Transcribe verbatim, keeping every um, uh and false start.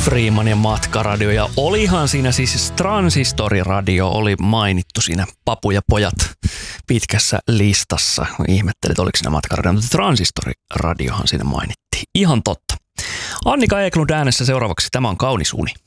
Freeman ja Matkaradio. Ja olihan siinä siis Transistoriradio oli mainittu siinä Papu ja pojat pitkässä listassa. Ihmettelit, oliko siinä Matkaradio, mutta Transistoriradiohan siinä mainittiin. Ihan totta. Annika Eklund äänessä seuraavaksi. Tämä on Kaunis uni.